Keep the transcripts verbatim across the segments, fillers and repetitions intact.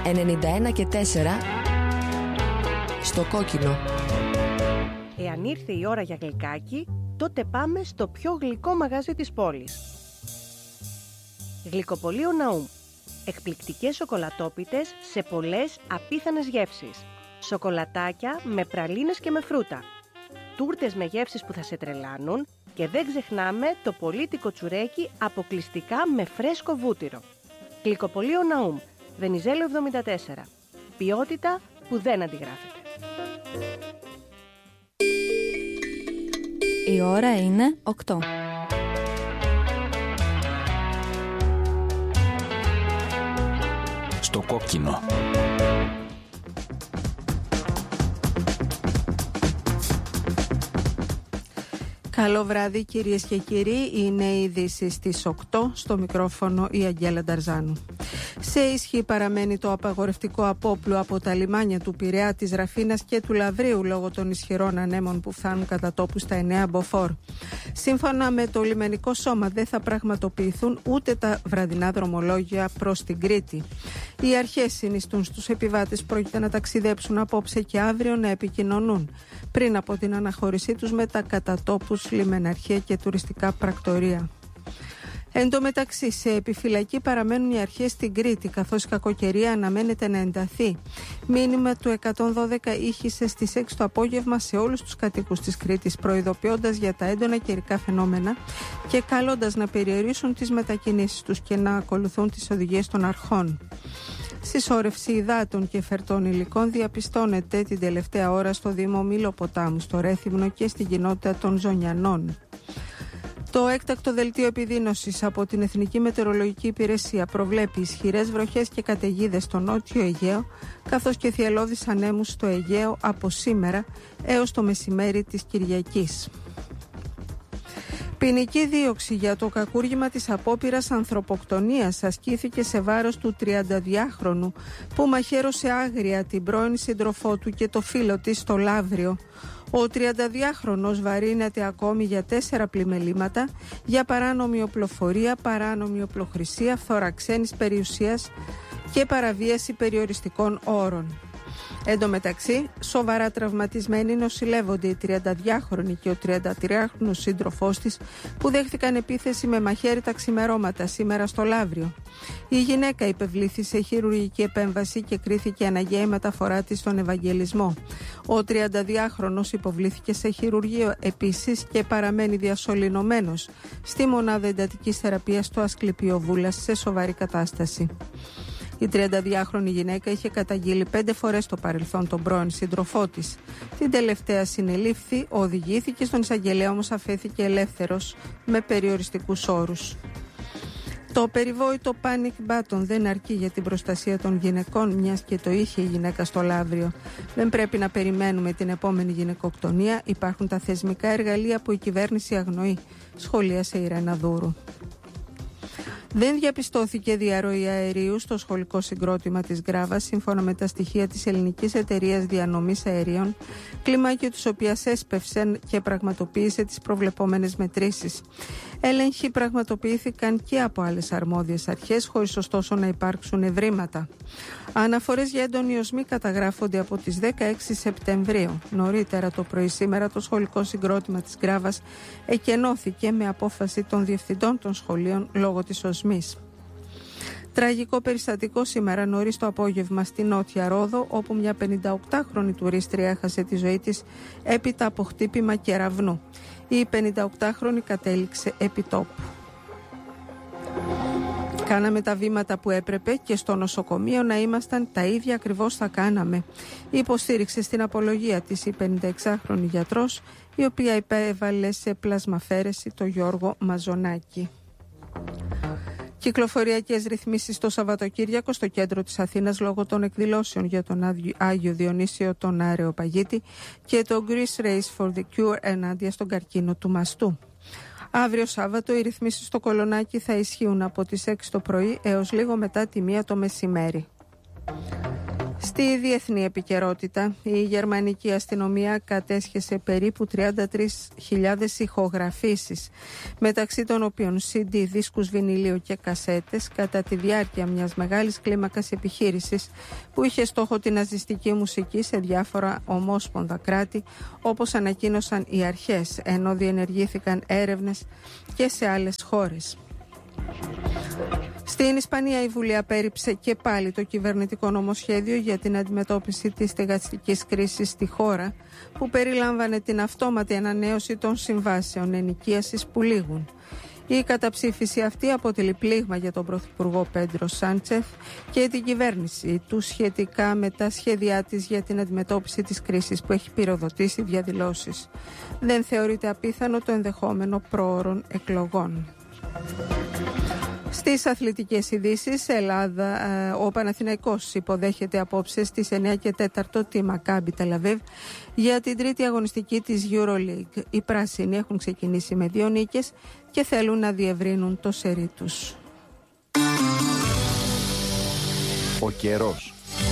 ενενήντα ένα και τέσσερα στο κόκκινο. Εάν ήρθε η ώρα για γλυκάκι, τότε πάμε στο πιο γλυκό μαγαζί της πόλης. Γλυκοπωλείο Ναούμ. Εκπληκτικές σοκολατόπιτες σε πολλές απίθανες γεύσεις. Σοκολατάκια με πραλίνες και με φρούτα. Τούρτες με γεύσεις που θα σε τρελάνουν και δεν ξεχνάμε το πολύτικο τσουρέκι αποκλειστικά με φρέσκο βούτυρο. Γλυκοπωλείο Ναούμ, Βενιζέλο εβδομήντα τέσσερα. Ποιότητα που δεν αντιγράφεται. Η ώρα είναι οκτώ. Στο κόκκινο. Καλό βράδυ κυρίες και κύριοι, είναι οι ειδήσεις στις οκτώ, στο μικρόφωνο η Αγγέλα Νταρζάνου. Σε ισχύ παραμένει το απαγορευτικό απόπλου από τα λιμάνια του Πειραιά, της Ραφίνας και του Λαβρίου λόγω των ισχυρών ανέμων που φτάνουν κατά τόπου στα εννέα μποφόρ. Σύμφωνα με το λιμενικό σώμα δεν θα πραγματοποιηθούν ούτε τα βραδινά δρομολόγια προς την Κρήτη. Οι αρχές συνιστούν στους επιβάτες πρόκειται να ταξιδέψουν απόψε και αύριο να επικοινωνούν πριν από την αναχώρησή τους με τα κατά τόπους λιμεναρχεία και τουριστικά πρακτορεία. Εν τω μεταξύ, σε επιφυλακή παραμένουν οι αρχές στην Κρήτη, καθώς η κακοκαιρία αναμένεται να ενταθεί. Μήνυμα του εκατόν δώδεκα ήχησε στις έξι το απόγευμα σε όλους τους κατοίκους της Κρήτης, προειδοποιώντας για τα έντονα καιρικά φαινόμενα και καλώντας να περιορίσουν τις μετακινήσεις τους και να ακολουθούν τις οδηγίες των αρχών. Συσσόρευση υδάτων και φερτών υλικών διαπιστώνεται την τελευταία ώρα στο Δήμο Μήλο-Ποτάμου, στο Ρέθυμνο και στην κοινότητα των Ζωνιανών. Το έκτακτο δελτίο επιδείνωσης από την Εθνική Μετεωρολογική Υπηρεσία προβλέπει ισχυρές βροχές και καταιγίδες στο νότιο Αιγαίο, καθώς και θυελλώδεις ανέμους στο Αιγαίο από σήμερα έως το μεσημέρι της Κυριακής. Ποινική δίωξη για το κακούργημα της απόπειρας ανθρωποκτονίας ασκήθηκε σε βάρος του τριανταδυάχρονου που μαχαίρωσε άγρια την πρώην σύντροφό του και το φίλο της στο Λαύριο. Ο τριανταδυάχρονος βαρύνεται ακόμη για τέσσερα πλημελήματα για παράνομη οπλοφορία, παράνομη οπλοχρησία, φθορά ξένης περιουσίας και παραβίαση περιοριστικών όρων. Εν τω μεταξύ, σοβαρά τραυματισμένοι νοσηλεύονται η τριανταδυάχρονη και ο τριαντατριάχρονος σύντροφός της που δέχθηκαν επίθεση με μαχαίρι τα ξημερώματα σήμερα στο Λαύριο. Η γυναίκα υπευλήθη σε χειρουργική επέμβαση και κρίθηκε αναγκαία η μεταφορά της στον Ευαγγελισμό. Ο τριανταδυάχρονος υποβλήθηκε σε χειρουργείο επίσης και παραμένει διασωληνωμένος στη μονάδα εντατικής θεραπείας του Ασκληπείο Βούλας σε σοβαρή κατάσταση. Η τριανταδυάχρονη γυναίκα είχε καταγγείλει πέντε φορές στο παρελθόν τον πρώην σύντροφό της. Την τελευταία συνελήφθη, οδηγήθηκε στον εισαγγελέα, όμως αφέθηκε ελεύθερος με περιοριστικούς όρους. Το περιβόητο panic button δεν αρκεί για την προστασία των γυναικών, μιας και το είχε η γυναίκα στο Λαύριο. Δεν πρέπει να περιμένουμε την επόμενη γυναικοκτονία. Υπάρχουν τα θεσμικά εργαλεία που η κυβέρνηση αγνοεί, σχολίασε η Ρένα Δούρου. Δεν διαπιστώθηκε διαρροή αερίου στο σχολικό συγκρότημα της Γκράβας, σύμφωνα με τα στοιχεία της Ελληνικής Εταιρείας Διανομής Αερίων, κλιμάκιο της οποίας έσπευσε και πραγματοποίησε τις προβλεπόμενες μετρήσεις. Έλεγχοι πραγματοποιήθηκαν και από άλλες αρμόδιες αρχές, χωρίς ωστόσο να υπάρξουν ευρήματα. Αναφορές για έντονη οσμή καταγράφονται από τις δεκαέξι Σεπτεμβρίου. Νωρίτερα το πρωί σήμερα το σχολικό συγκρότημα της Γκράβας εκενώθηκε με απόφαση των διευθυντών των σχολείων λόγω της οσμής. Τραγικό περιστατικό σήμερα νωρίς το απόγευμα στη Νότια Ρόδο, όπου μια πενηνταοκτάχρονη τουρίστρια έχασε τη ζωή της έπειτα από χτύπημα κεραυνού. Η πενηνταοκτάχρονη κατέληξε επί τόπου. Κάναμε τα βήματα που έπρεπε και στο νοσοκομείο να ήμασταν τα ίδια ακριβώς θα κάναμε. Υποστήριξε στην απολογία της η πενηνταεξάχρονη γιατρός, η οποία υπέβαλε σε πλασμαφέρεση το Γιώργο Μαζονάκη. Κυκλοφοριακές ρυθμίσεις το Σαββατοκύριακο στο κέντρο της Αθήνας λόγω των εκδηλώσεων για τον Άγιο Διονύσιο τον Αρεοπαγίτη και το Greece Race for the Cure ενάντια στον καρκίνο του μαστού. Αύριο Σάββατο οι ρυθμίσεις στο Κολονάκι θα ισχύουν από τις έξι το πρωί έως λίγο μετά τη μία το μεσημέρι. Στη διεθνή επικαιρότητα, η γερμανική αστυνομία κατέσχεσε περίπου τριάντα τρεις χιλιάδες ηχογραφήσεις, μεταξύ των οποίων σι ντι, δίσκους βινιλίου και κασέτες, κατά τη διάρκεια μιας μεγάλης κλίμακας επιχείρησης που είχε στόχο την ναζιστική μουσική σε διάφορα ομόσπονδα κράτη, όπως ανακοίνωσαν οι αρχές, ενώ διενεργήθηκαν έρευνες και σε άλλες χώρες. Στην Ισπανία η Βουλή απέρριψε και πάλι το κυβερνητικό νομοσχέδιο για την αντιμετώπιση της στεγαστικής κρίσης στη χώρα, που περιλάμβανε την αυτόματη ανανέωση των συμβάσεων ενοικίασης που λήγουν. Η καταψήφιση αυτή αποτελεί πλήγμα για τον Πρωθυπουργό Πέντρο Σάντσεθ και την κυβέρνηση του σχετικά με τα σχέδιά της για την αντιμετώπιση της κρίσης, που έχει πυροδοτήσει διαδηλώσεις. Δεν θεωρείται απίθανο το ενδεχόμενο προώρων εκλογών. Στις αθλητικές ειδήσεις, Ελλάδα, ο Παναθηναϊκός υποδέχεται απόψε στις εννιά και τέσσερα τη Μακάμπι Τελαβίβ για την τρίτη αγωνιστική της EuroLeague. Οι πράσινοι έχουν ξεκινήσει με δύο νίκες και θέλουν να διευρύνουν το σερί τους. Ο καιρός.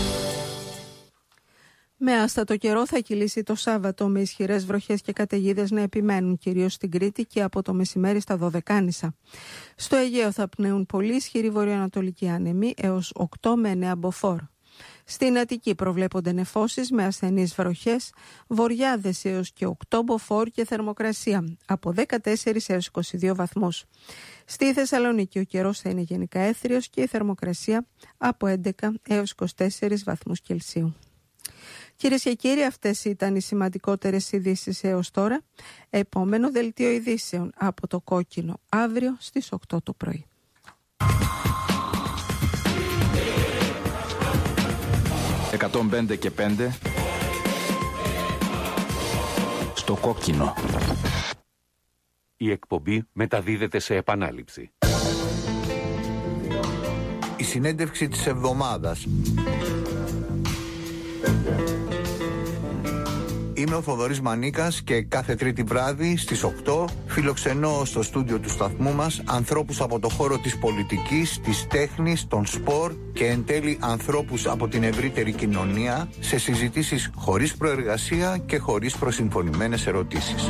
Με άστατο καιρό θα κυλήσει το Σάββατο, με ισχυρές βροχές και καταιγίδες να επιμένουν κυρίως στην Κρήτη και από το μεσημέρι στα Δωδεκάνησα. Στο Αιγαίο θα πνέουν πολύ ισχυροί βορειοανατολικοί άνεμοι έως οκτώ με εννέα μποφόρ. Στην Αττική προβλέπονται νεφώσεις με ασθενείς βροχές, βοριάδες έως και οκτώ μποφόρ και θερμοκρασία από δεκατέσσερα έως είκοσι δύο βαθμούς. Στη Θεσσαλονίκη ο καιρός θα είναι γενικά έθριος και η θερμοκρασία από έντεκα έως είκοσι τέσσερις βαθμούς Κελσίου. Κυρίες και κύριοι, αυτές ήταν οι σημαντικότερες ειδήσεις έως τώρα. Επόμενο δελτίο ειδήσεων από το Κόκκινο αύριο στις οκτώ το πρωί. εκατόν πέντε και πέντε στο Κόκκινο. Η εκπομπή μεταδίδεται σε επανάληψη. Η συνέντευξη της εβδομάδας. Είμαι ο Θοδωρής Μανίκας και κάθε τρίτη βράδυ στις οκτώ φιλοξενώ στο στούντιο του σταθμού μας ανθρώπους από το χώρο της πολιτικής, της τέχνης, των σπορ και εν τέλει ανθρώπους από την ευρύτερη κοινωνία σε συζητήσεις χωρίς προεργασία και χωρίς προσυμφωνημένες ερωτήσεις.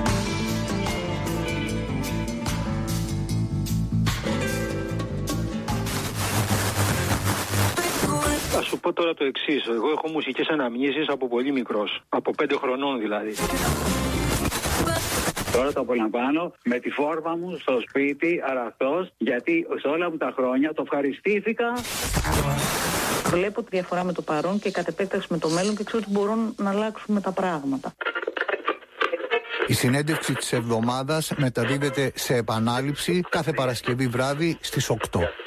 Θα σου πω τώρα το εξής. Εγώ έχω μουσικές αναμνήσεις από πολύ μικρός. Από πέντε χρονών δηλαδή. Τώρα το απολαμβάνω με τη φόρμα μου στο σπίτι, αραχτός, γιατί σε όλα μου τα χρόνια το ευχαριστήθηκα. Βλέπω τη διαφορά με το παρόν και κατ' επέκταση με το μέλλον και ξέρω ότι μπορούν να αλλάξουν τα πράγματα. Η συνέντευξη της εβδομάδας μεταδίδεται σε επανάληψη κάθε Παρασκευή βράδυ στις οκτώ.